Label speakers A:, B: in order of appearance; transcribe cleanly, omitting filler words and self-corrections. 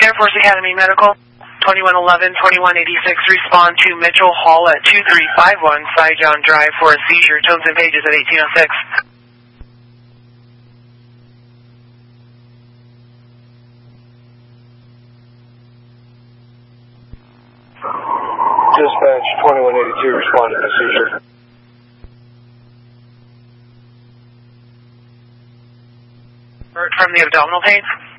A: Air Force Academy Medical, 2111, 2186, respond to Mitchell Hall at 2351 Saigon Drive for a seizure, tones and pages at 1806.
B: Dispatch 2182, respond to the seizure.
A: From the abdominal pain?